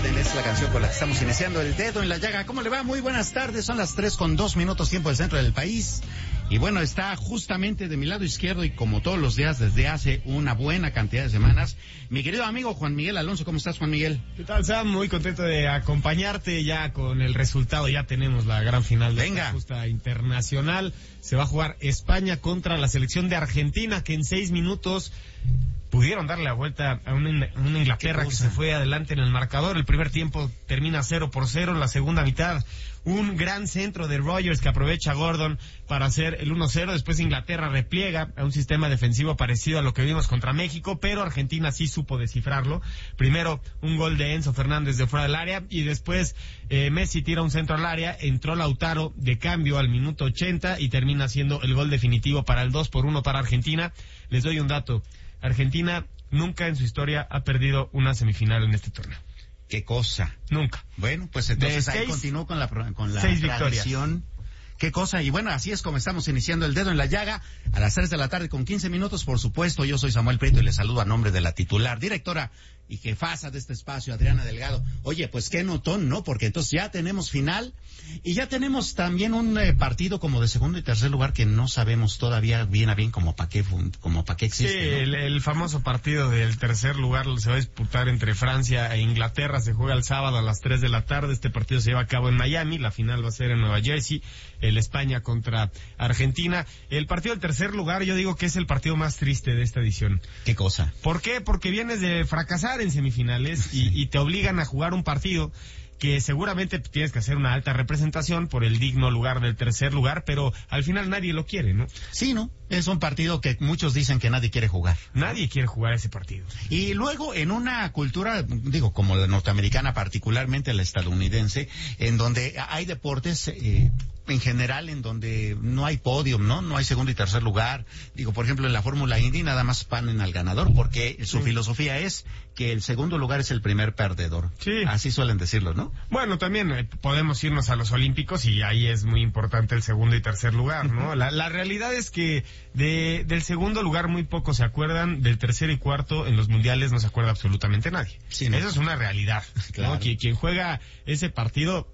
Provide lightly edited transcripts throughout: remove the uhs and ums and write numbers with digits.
Garden es la canción con la que estamos iniciando El Dedo en la Llaga. ¿Cómo le va? Muy buenas tardes, son las 3:02 tiempo del centro del país. Y bueno, está justamente de mi lado izquierdo y como todos los días desde hace una buena cantidad de semanas, mi querido amigo Juan Miguel Alonso. ¿Cómo estás, Juan Miguel? ¿Qué tal, Sam? Muy contento de acompañarte ya con el resultado. Ya tenemos la gran final de esta justa internacional. Se va a jugar España contra la selección de Argentina, que en 6 minutos pudieron darle la vuelta a una Inglaterra que se fue adelante en el marcador. El primer tiempo termina 0-0, la segunda mitad un gran centro de Rodgers que aprovecha a Gordon para hacer el 1-0. Después Inglaterra repliega a un sistema defensivo parecido a lo que vimos contra México, pero Argentina sí supo descifrarlo. Primero un gol de Enzo Fernández de fuera del área y después Messi tira un centro al área, entró Lautaro de cambio al minuto 80 y termina siendo el gol definitivo para el 2-1 para Argentina. Les doy un dato: Argentina nunca en su historia ha perdido una semifinal en este torneo. ¿Qué cosa? Nunca. Bueno, pues entonces ahí continúo con la tradición. ¿Qué cosa? Y bueno, así es como estamos iniciando El Dedo en la Llaga a las 3 de la tarde con 15 minutos. Por supuesto, yo soy Samuel Prieto y les saludo a nombre de la titular, directora y jefasa de este espacio, Adriana Delgado. Oye, pues qué notón, ¿no? Porque entonces ya tenemos final y ya tenemos también un partido como de segundo y tercer lugar que no sabemos todavía bien a bien como para qué existe. Sí, ¿no? el famoso partido del tercer lugar se va a disputar entre Francia e Inglaterra. Se juega el sábado a las 3 de la tarde. Este partido se lleva a cabo en Miami. La final va a ser en Nueva Jersey. El España contra Argentina. El partido del tercer lugar, yo digo que es el partido más triste de esta edición. ¿Qué cosa? ¿Por qué? Porque vienes de fracasar en semifinales y te obligan a jugar un partido que seguramente tienes que hacer una alta representación por el digno lugar del tercer lugar, pero al final nadie lo quiere, ¿no? Sí, ¿no? Es un partido que muchos dicen que nadie quiere jugar. Nadie quiere jugar ese partido. Y luego en una cultura, digo, como la norteamericana, particularmente la estadounidense, en donde hay deportes en general en donde no hay podium, ¿no? No hay segundo y tercer lugar. Digo, por ejemplo, en la Fórmula Indy nada más ponen al ganador porque su filosofía es que el segundo lugar es el primer perdedor. Sí. Así suelen decirlo, ¿no? Bueno, también podemos irnos a los Olímpicos y ahí es muy importante el segundo y tercer lugar, ¿no? La realidad es que del segundo lugar muy pocos se acuerdan, del tercero y cuarto en los mundiales no se acuerda absolutamente nadie. Sí, ¿no? Eso es una realidad, claro. ¿no? Quien juega ese partido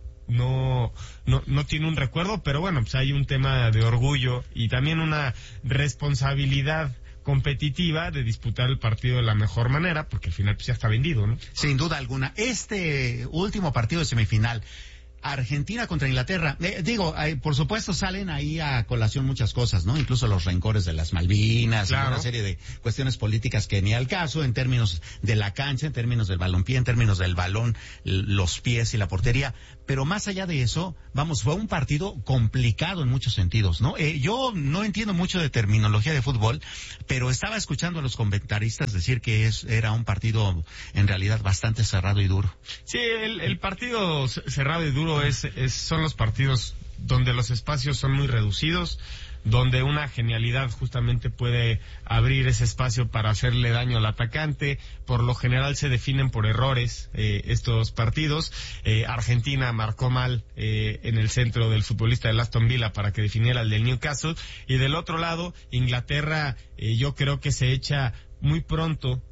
no tiene un recuerdo, pero bueno, pues hay un tema de orgullo y también una responsabilidad competitiva de disputar el partido de la mejor manera, porque al final pues ya está vendido, ¿no? Sin duda alguna. Este último partido de semifinal, Argentina contra Inglaterra, por supuesto salen ahí a colación muchas cosas, ¿no? Incluso los rencores de las Malvinas, claro, una serie de cuestiones políticas que ni al caso en términos de la cancha, en términos del balompié, en términos del balón, los pies y la portería. Pero más allá de eso, fue un partido complicado en muchos sentidos, ¿no? Yo no entiendo mucho de terminología de fútbol, pero estaba escuchando a los comentaristas decir que era un partido en realidad bastante cerrado y duro. Sí, el partido cerrado y duro son los partidos donde los espacios son muy reducidos, donde una genialidad justamente puede abrir ese espacio para hacerle daño al atacante. Por lo general se definen por errores estos partidos. Argentina marcó mal en el centro del futbolista del Aston Villa para que definiera el del Newcastle. Y del otro lado, Inglaterra yo creo que se echa muy pronto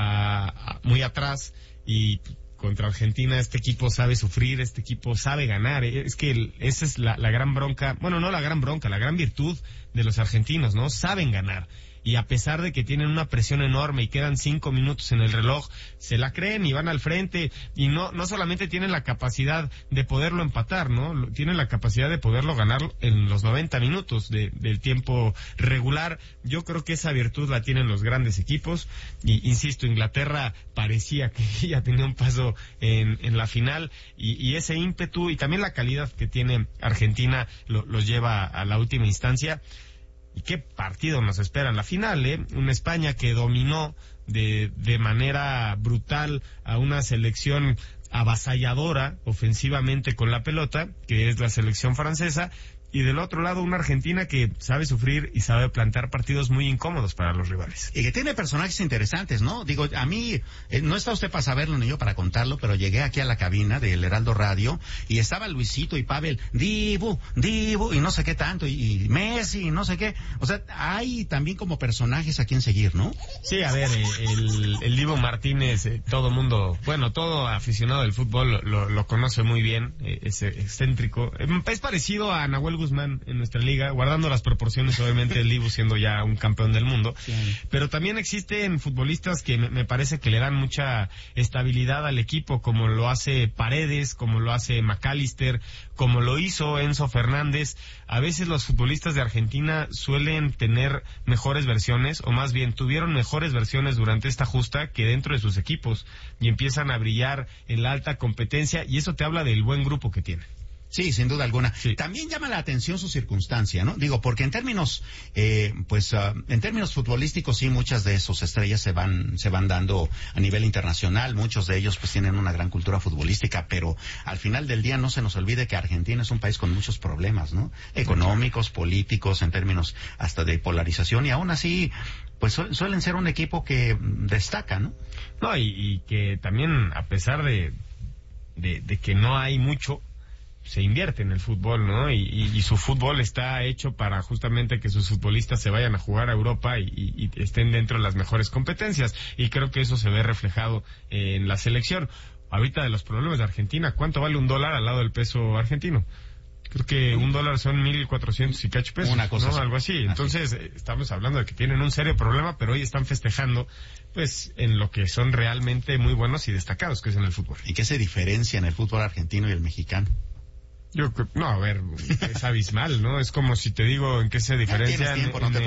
muy atrás y contra Argentina este equipo sabe sufrir, este equipo sabe ganar. Es que esa es la gran bronca, bueno, no la gran bronca, la gran virtud de los argentinos, ¿no? Saben ganar. Y a pesar de que tienen una presión enorme y quedan 5 minutos en el reloj, se la creen y van al frente. Y no solamente tienen la capacidad de poderlo empatar, ¿no? Tienen la capacidad de poderlo ganar en los 90 minutos del tiempo regular. Yo creo que esa virtud la tienen los grandes equipos. Y insisto, Inglaterra parecía que ya tenía un paso en la final. Y ese ímpetu y también la calidad que tiene Argentina los lleva a la última instancia. ¿Y qué partido nos espera en la final, eh? Una España que dominó de manera brutal a una selección avasalladora ofensivamente con la pelota, que es la selección francesa, y del otro lado una Argentina que sabe sufrir y sabe plantar partidos muy incómodos para los rivales. Y que tiene personajes interesantes, ¿no? Digo, a mí, no está usted para saberlo ni yo para contarlo, pero llegué aquí a la cabina del Heraldo Radio y estaba Luisito y Pavel, Dibu, y no sé qué tanto, y Messi, y no sé qué. O sea, hay también como personajes a quien seguir, ¿no? Sí, a ver, el Dibu Martínez, todo aficionado del fútbol lo conoce muy bien, es excéntrico. Es parecido a Nahuel Guzmán en nuestra liga, guardando las proporciones, obviamente, el Dibu siendo ya un campeón del mundo. Sí. Pero también existen futbolistas que me parece que le dan mucha estabilidad al equipo, como lo hace Paredes, como lo hace McAllister, como lo hizo Enzo Fernández. A veces los futbolistas de Argentina suelen tener mejores versiones, o más bien tuvieron mejores versiones durante esta justa que dentro de sus equipos, y empiezan a brillar en la alta competencia, y eso te habla del buen grupo que tiene. Sí, sin duda alguna. Sí. También llama la atención su circunstancia, ¿no? Digo, porque en términos, en términos futbolísticos, sí, muchas de sus estrellas se van dando a nivel internacional. Muchos de ellos, pues, tienen una gran cultura futbolística, pero al final del día no se nos olvide que Argentina es un país con muchos problemas, ¿no? Económicos, políticos, en términos hasta de polarización, y aún así, pues, suelen ser un equipo que destaca, ¿no? No, y que también, a pesar de que no hay mucho, se invierte en el fútbol, ¿no? Y su fútbol está hecho para justamente que sus futbolistas se vayan a jugar a Europa y estén dentro de las mejores competencias. Y creo que eso se ve reflejado en la selección. Ahorita de los problemas de Argentina, ¿cuánto vale $1 al lado del peso argentino? Creo que $1 son 1,400 y cacho pesos, una cosa, ¿no? así. Algo así. Entonces, estamos hablando de que tienen un serio problema, pero hoy están festejando, pues, en lo que son realmente muy buenos y destacados, que es en el fútbol. ¿Y qué se diferencia en el fútbol argentino y el mexicano? A ver, es abismal, ¿no? Es como si te digo en qué se diferencian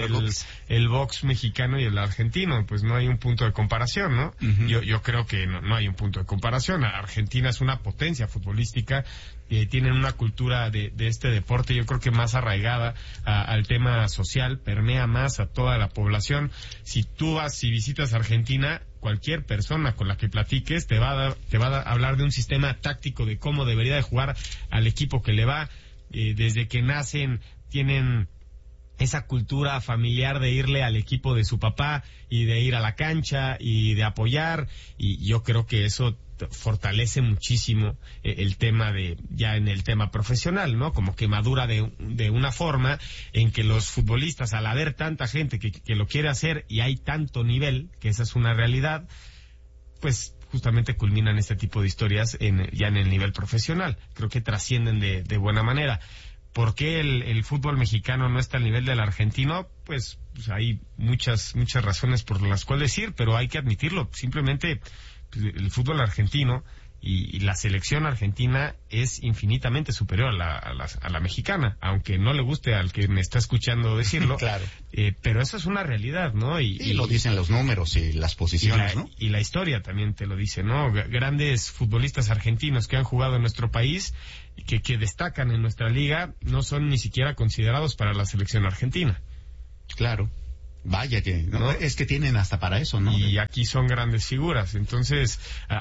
el box mexicano y el argentino, pues no hay un punto de comparación, ¿no? Uh-huh. Yo creo que no hay un punto de comparación. Argentina es una potencia futbolística, tienen una cultura de este deporte, yo creo que más arraigada al tema social, permea más a toda la población. Si tú vas y visitas Argentina, cualquier persona con la que platiques te va a hablar de un sistema táctico de cómo debería de jugar al equipo que le va. Desde que nacen tienen esa cultura familiar de irle al equipo de su papá y de ir a la cancha y de apoyar, y yo creo que eso fortalece muchísimo el tema ya en el tema profesional, ¿no? Como que madura de una forma en que los futbolistas, al haber tanta gente que lo quiere hacer y hay tanto nivel, que esa es una realidad, pues justamente culminan este tipo de historias ya en el nivel profesional. Creo que trascienden de buena manera. ¿Por qué el fútbol mexicano no está al nivel del argentino? Pues hay muchas razones por las cuales decir, pero hay que admitirlo. Simplemente el fútbol argentino y la selección argentina es infinitamente superior a la mexicana, aunque no le guste al que me está escuchando decirlo. Claro. Pero eso es una realidad, ¿no? Y lo dicen los números y las posiciones, ¿no? Y la historia también te lo dice, ¿no? Grandes futbolistas argentinos que han jugado en nuestro país, que destacan en nuestra liga, no son ni siquiera considerados para la selección argentina. Claro. Vaya que, ¿no? Es que tienen hasta para eso, ¿no? Y aquí son grandes figuras. Entonces,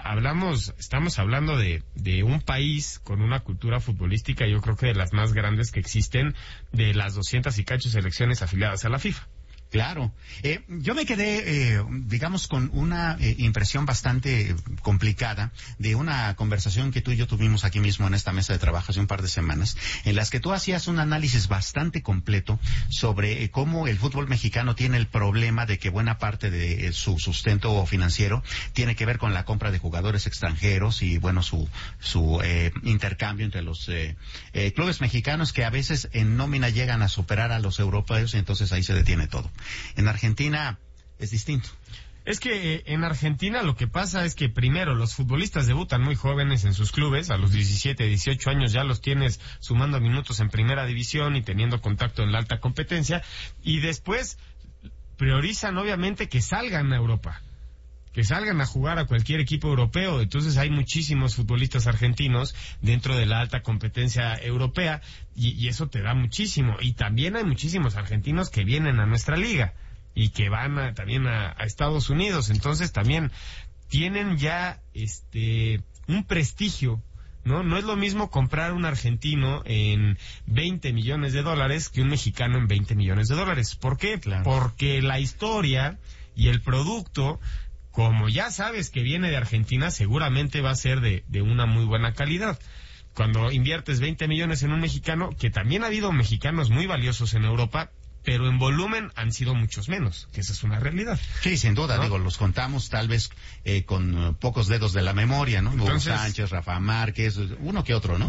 estamos hablando de un país con una cultura futbolística, yo creo que de las más grandes que existen, de las 200 y cacho selecciones afiliadas a la FIFA. Claro. Yo me quedé, digamos, con una impresión bastante complicada de una conversación que tú y yo tuvimos aquí mismo en esta mesa de trabajo hace un par de semanas, en las que tú hacías un análisis bastante completo sobre cómo el fútbol mexicano tiene el problema de que buena parte de su sustento financiero tiene que ver con la compra de jugadores extranjeros y, bueno, su intercambio entre los clubes mexicanos, que a veces en nómina llegan a superar a los europeos, y entonces ahí se detiene todo. En Argentina es distinto. Es que en Argentina lo que pasa es que primero los futbolistas debutan muy jóvenes en sus clubes, a los 17, 18 años ya los tienes sumando minutos en primera división y teniendo contacto en la alta competencia, y después priorizan obviamente que salgan a Europa, que salgan a jugar a cualquier equipo europeo. Entonces hay muchísimos futbolistas argentinos dentro de la alta competencia europea, y eso te da muchísimo. Y también hay muchísimos argentinos que vienen a nuestra liga y que van también a Estados Unidos. Entonces también tienen ya un prestigio No es lo mismo comprar un argentino en $20 millones que un mexicano en $20 millones. ¿Por qué? Claro. Porque la historia y el producto, como ya sabes que viene de Argentina, seguramente va a ser de una muy buena calidad. Cuando inviertes 20 millones en un mexicano, que también ha habido mexicanos muy valiosos en Europa, pero en volumen han sido muchos menos, que esa es una realidad. Sí, sin duda, ¿no? Los contamos tal vez con pocos dedos de la memoria, ¿no? Entonces, Hugo Sánchez, Rafa Márquez, uno que otro, ¿no?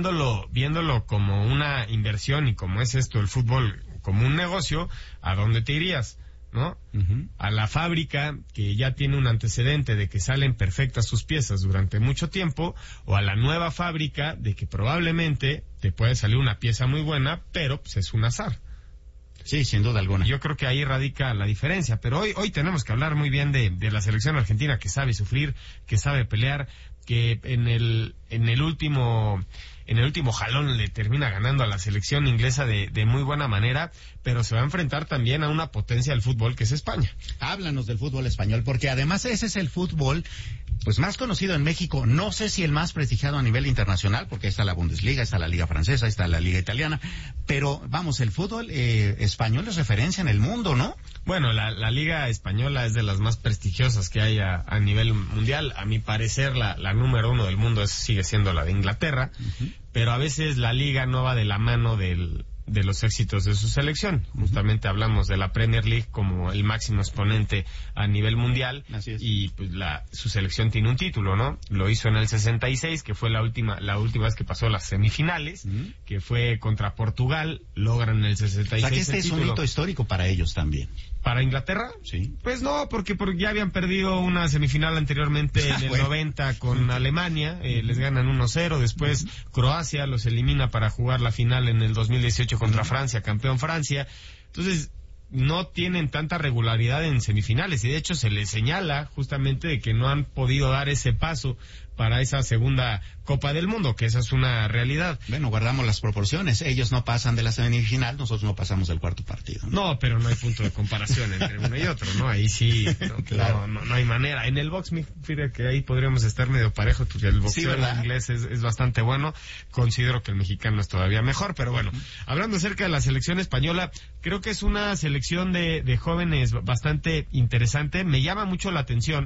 Viéndolo como una inversión y como es esto el fútbol, como un negocio, ¿a dónde te irías? ¿No? Uh-huh. A la fábrica que ya tiene un antecedente de que salen perfectas sus piezas durante mucho tiempo, o a la nueva fábrica de que probablemente te puede salir una pieza muy buena, pero pues es un azar. Sí, sin duda alguna. Yo creo que ahí radica la diferencia, pero hoy tenemos que hablar muy bien de la selección argentina, que sabe sufrir, que sabe pelear, que en el último jalón le termina ganando a la selección inglesa de muy buena manera, pero se va a enfrentar también a una potencia del fútbol que es España. Háblanos del fútbol español, porque además ese es el fútbol pues más conocido en México, no sé si el más prestigiado a nivel internacional, porque está la Bundesliga, está la Liga Francesa, está la Liga Italiana, pero vamos, el fútbol español es referencia en el mundo, ¿no? Bueno, la Liga Española es de las más prestigiosas que hay a nivel mundial. A mi parecer, la número 1 del mundo sigue siendo la de Inglaterra, uh-huh. Pero a veces la Liga no va de la mano de los éxitos de su selección. Uh-huh. Justamente hablamos de la Premier League como el máximo exponente a nivel mundial. Así es. Y pues su selección tiene un título, ¿no? Lo hizo en el 66, que fue la última vez que pasó las semifinales, uh-huh. Que fue contra Portugal, logran en el 66. O sea que este es un hito histórico para ellos también. ¿Para Inglaterra? Sí. Pues no, porque ya habían perdido una semifinal anteriormente en el 90 con Alemania, les ganan 1-0, después Croacia los elimina para jugar la final en el 2018 contra Francia, campeón Francia. Entonces, no tienen tanta regularidad en semifinales y de hecho se les señala justamente de que no han podido dar ese paso para esa segunda Copa del Mundo, que esa es una realidad. Bueno, guardamos las proporciones. Ellos no pasan de la semifinal, nosotros no pasamos del cuarto partido. No, pero no hay punto de comparación entre uno y otro, ¿no? Ahí sí, claro. no hay manera. En el box, fíjate que ahí podríamos estar medio parejos, porque el boxeo inglés es bastante bueno. Considero que el mexicano es todavía mejor, pero bueno. Hablando acerca de la selección española, creo que es una selección de jóvenes bastante interesante. Me llama mucho la atención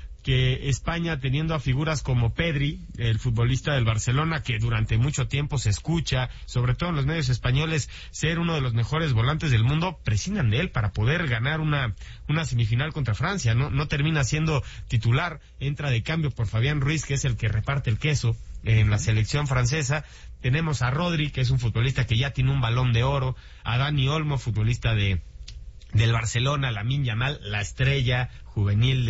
que España, teniendo a figuras como Pedri, el futbolista del Barcelona, que durante mucho tiempo se escucha, sobre todo en los medios españoles, ser uno de los mejores volantes del mundo, prescindan de él para poder ganar una semifinal contra Francia, no termina siendo titular, entra de cambio por Fabián Ruiz, que es el que reparte el queso en la selección francesa. Tenemos a Rodri, que es un futbolista que ya tiene un Balón de Oro, a Dani Olmo, futbolista del Barcelona, Lamine Yamal, la estrella juvenil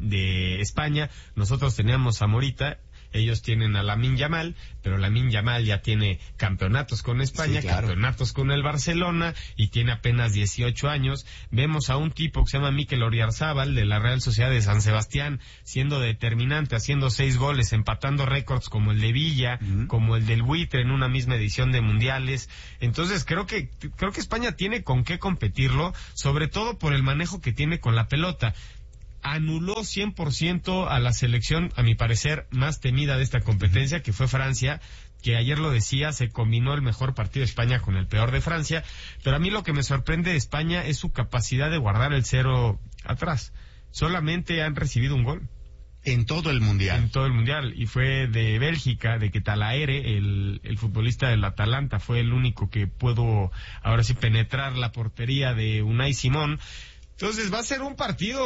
de España. Nosotros teníamos a Morita, ellos tienen a Lamine Yamal, pero Lamine Yamal ya tiene campeonatos con España, sí, claro, campeonatos con el Barcelona y tiene apenas 18 años. Vemos a un tipo que se llama Mikel Oyarzabal de la Real Sociedad de San Sebastián siendo determinante, haciendo 6 goles, empatando récords como el de Villa, como el del Buitre en una misma edición de mundiales. Entonces creo que España tiene con qué competirlo, sobre todo por el manejo que tiene con la pelota. Anuló 100% a la selección, a mi parecer, más temida de esta competencia, que fue Francia, que ayer lo decía, se combinó el mejor partido de España con el peor de Francia, pero a mí lo que me sorprende de España es su capacidad de guardar el cero atrás. Solamente han recibido un gol. En todo el mundial. En todo el mundial, y fue de Bélgica, de que Talaere, el futbolista del Atalanta, fue el único que pudo, ahora sí, penetrar la portería de Unai Simón. Entonces va a ser un partido,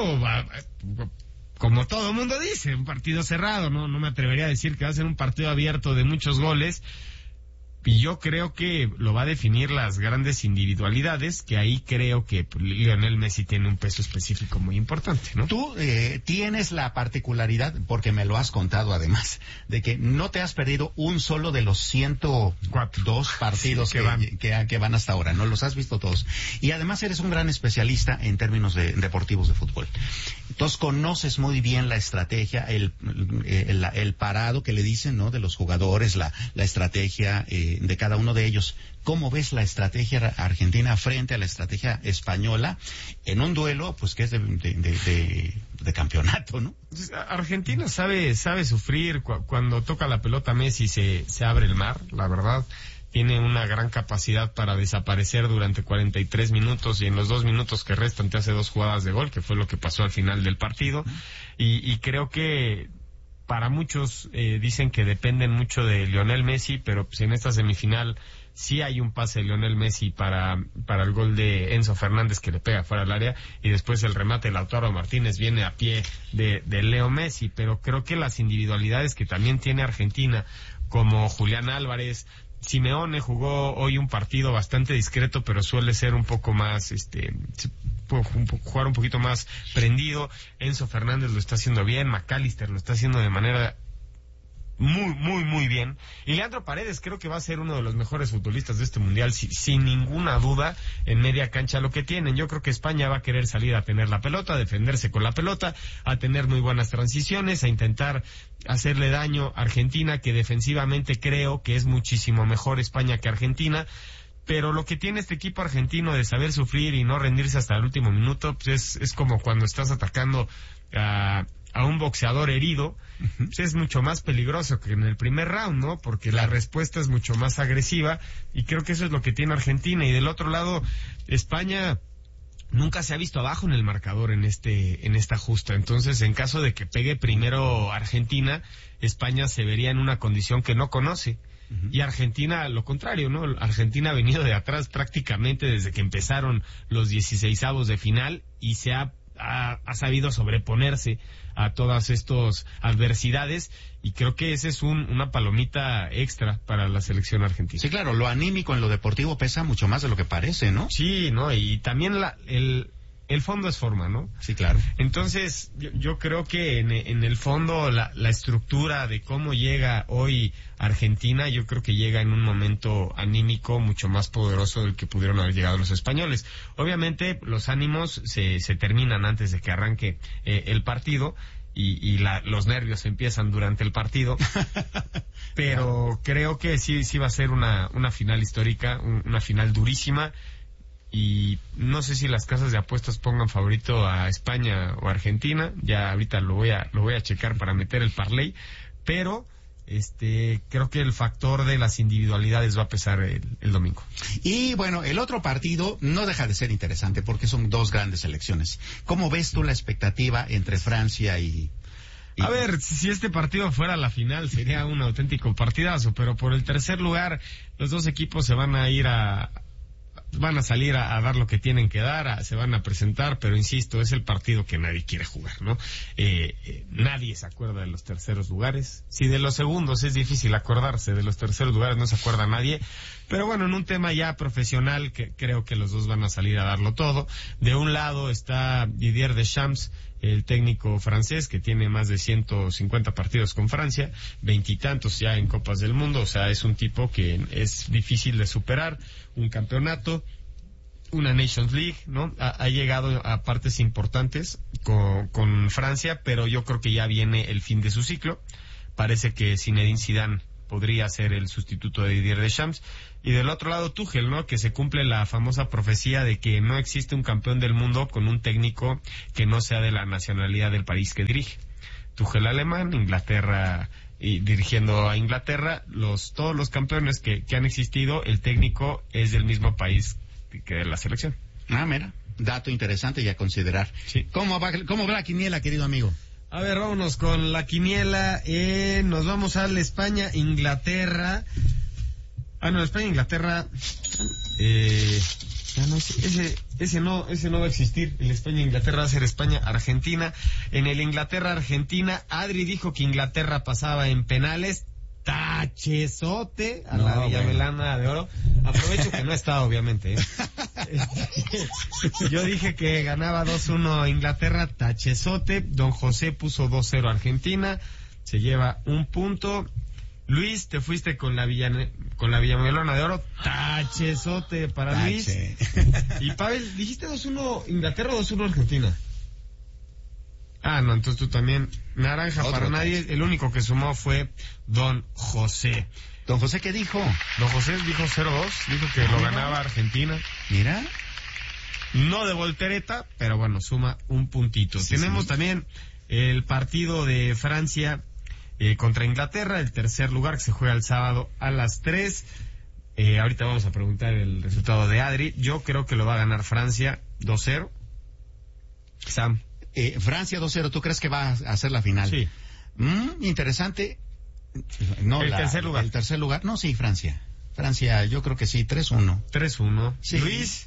como todo el mundo dice, un partido cerrado, no me atrevería a decir que va a ser un partido abierto de muchos goles, y yo creo que lo va a definir las grandes individualidades, que ahí creo que Lionel Messi tiene un peso específico muy importante, ¿no? Tú tienes la particularidad, porque me lo has contado además, de que no te has perdido un solo de los 102 partidos que van hasta ahora, ¿no? Los has visto todos. Y además eres un gran especialista en términos deportivos de fútbol. Entonces conoces muy bien la estrategia, el parado que le dicen, ¿no? De los jugadores, la estrategia, de cada uno de ellos. ¿Cómo ves la estrategia argentina frente a la estrategia española en un duelo, pues, que es de campeonato, ¿no? Argentina sabe sufrir. Cuando toca la pelota Messi se abre el mar, la verdad. Tiene una gran capacidad para desaparecer durante 43 minutos y en los 2 minutos que restan te hace 2 jugadas de gol, que fue lo que pasó al final del partido. Y creo que para muchos dicen que dependen mucho de Lionel Messi, pero pues en esta semifinal sí hay un pase de Lionel Messi para el gol de Enzo Fernández que le pega fuera del área, y después el remate de Lautaro Martínez viene a pie de Leo Messi. Pero creo que las individualidades que también tiene Argentina, como Julián Álvarez, Simeone jugó hoy un partido bastante discreto, pero suele ser un poco más, jugar un poquito más prendido. Enzo Fernández lo está haciendo bien, McAllister lo está haciendo de manera muy bien. Y Leandro Paredes creo que va a ser uno de los mejores futbolistas de este mundial, sin ninguna duda, en media cancha lo que tienen. Yo creo que España va a querer salir a tener la pelota, a defenderse con la pelota, a tener muy buenas transiciones, a intentar hacerle daño a Argentina, que defensivamente creo que es muchísimo mejor España que Argentina. Pero lo que tiene este equipo argentino de saber sufrir y no rendirse hasta el último minuto, pues es como cuando estás atacando a un boxeador herido, pues es mucho más peligroso que en el primer round, ¿no? Porque la respuesta es mucho más agresiva, y creo que eso es lo que tiene Argentina. Y del otro lado, España nunca se ha visto abajo en el marcador en esta justa. Entonces, en caso de que pegue primero Argentina, España se vería en una condición que no conoce. Y Argentina, lo contrario, ¿no? Argentina ha venido de atrás prácticamente desde que empezaron los 16avos de final, y se ha sabido sobreponerse a todas estas adversidades, y creo que ese es una palomita extra para la selección argentina. Sí, claro, lo anímico en lo deportivo pesa mucho más de lo que parece, ¿no? Sí, ¿no? Y también el fondo es forma, ¿no? Sí, claro. Entonces, yo creo que en el fondo la estructura de cómo llega hoy Argentina, yo creo que llega en un momento anímico mucho más poderoso del que pudieron haber llegado los españoles. Obviamente, los ánimos se terminan antes de que arranque el partido, y los nervios empiezan durante el partido, pero creo que sí va a ser una final histórica, una final durísima. Y no sé si las casas de apuestas pongan favorito a España o Argentina. Ya ahorita lo voy a checar para meter el parlay. Pero creo que el factor de las individualidades va a pesar el domingo. Y bueno, el otro partido no deja de ser interesante porque son 2 grandes selecciones. ¿Cómo ves tú la expectativa entre Francia y... A ver, si este partido fuera la final sería un auténtico partidazo, pero por el tercer lugar los 2 equipos se van a salir a dar lo que tienen que dar, se van a presentar, pero insisto, es el partido que nadie quiere jugar, ¿no? Nadie se acuerda de los terceros lugares. Si de los segundos es difícil acordarse, de los terceros lugares no se acuerda nadie. Pero bueno, en un tema ya profesional, que creo que los 2 van a salir a darlo todo. De un lado está Didier Deschamps, el técnico francés, que tiene más de 150 partidos con Francia, 20 y tantos ya en Copas del Mundo. O sea, es un tipo que es difícil de superar, un campeonato, una Nations League, ¿no? Ha llegado a partes importantes con Francia, pero yo creo que ya viene el fin de su ciclo. Parece que Zinedine Zidane podría ser el sustituto de Didier Deschamps. Y del otro lado Tuchel, ¿no? Que se cumple la famosa profecía de que no existe un campeón del mundo con un técnico que no sea de la nacionalidad del país que dirige. Tuchel alemán, Inglaterra, y dirigiendo a Inglaterra, todos los campeones que han existido, el técnico es del mismo país que la selección. Ah, mira, dato interesante y a considerar. Sí. ¿Cómo va la quiniela, querido amigo? A ver, vámonos con la quiniela. Nos vamos al España-Inglaterra. España-Inglaterra. Ese no va a existir. El España-Inglaterra va a ser España-Argentina. En el Inglaterra-Argentina, Adri dijo que Inglaterra pasaba en penales. Tachezote a la Villamelana de Oro. Aprovecho que no está, obviamente. Yo dije que ganaba 2-1 Inglaterra, tachezote. Don José puso 2-0 Argentina. Se lleva 1 punto. Luis, te fuiste con la Villamelona de Oro, tachezote para Luis. Y Pavel, dijiste 2-1 Inglaterra o 2-1 Argentina. Ah, no, entonces tú también. Naranja para nadie. El único que sumó fue Don José. ¿Don José qué dijo? Don José dijo 0-2, dijo que lo ganaba Argentina. Mira. No de voltereta, pero bueno, suma un puntito. Sí, tenemos también el partido de Francia contra Inglaterra, el tercer lugar, que se juega el sábado a las 3. Ahorita vamos a preguntar el resultado de Adri. Yo creo que lo va a ganar Francia 2-0. Sam. Francia 2-0, ¿tú crees que va a ser la final? Sí. Interesante. No, el tercer lugar. El tercer lugar. No, sí, Francia. Francia, yo creo que sí, 3-1. 3-1. Sí. Luis.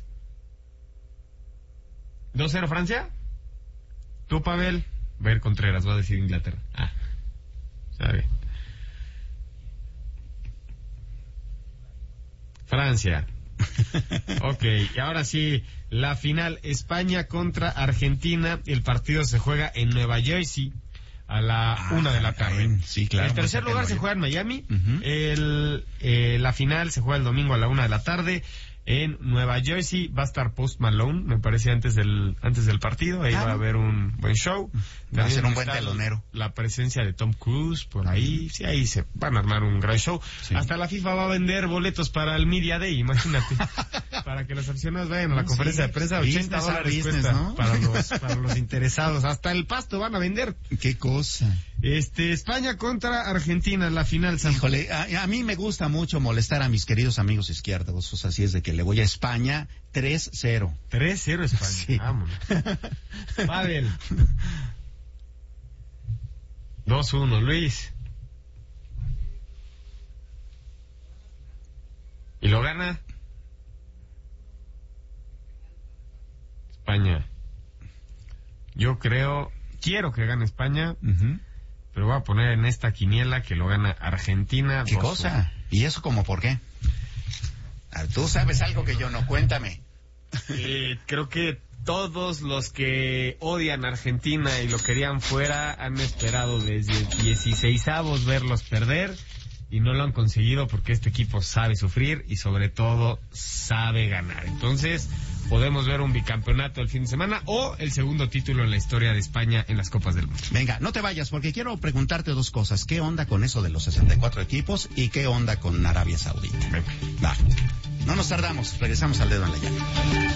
2-0 Francia. Tú, Pavel. Ver Contreras, va a decir Inglaterra. Sabe. Francia. Ok, y ahora sí, la final, España contra Argentina. El partido se juega en Nueva Jersey a la 1 de la tarde. Sí, claro. El tercer lugar se juega en Miami. La final se juega el domingo a la 1 de la tarde en Nueva Jersey. Va a estar Post Malone, me parece, antes del partido. Ahí va a haber un buen show. Va a ser un buen telonero. La presencia de Tom Cruise por ahí. Sí, ahí se van a armar un gran show. Sí. Hasta la FIFA va a vender boletos para el Media Day, imagínate. Para que los aficionados vayan a la conferencia de prensa. $80 cuesta, ¿no? para los interesados. Hasta el pasto van a vender. Qué cosa. España contra Argentina, la final, Sam. Híjole, a mí me gusta mucho molestar a mis queridos amigos izquierdos, o sea, así es de que le voy a España 3-0. 3-0 España, sí. Vámonos. Pavel. 2-1, Luis. ¿Y lo gana? España. Yo quiero que gane España. Pero voy a poner en esta quiniela que lo gana Argentina. ¿Qué cosa? ¿Y eso como por qué? Tú sabes algo que yo no, cuéntame. Creo que todos los que odian a Argentina y lo querían fuera han esperado desde 16avos verlos perder y no lo han conseguido porque este equipo sabe sufrir y sobre todo sabe ganar. Entonces podemos ver un bicampeonato el fin de semana o el segundo título en la historia de España en las Copas del Mundo. Venga, no te vayas porque quiero preguntarte dos cosas. ¿Qué onda con eso de los 64 equipos y qué onda con Arabia Saudita? Venga. Va. No nos tardamos, regresamos al Dedo en la Llaga.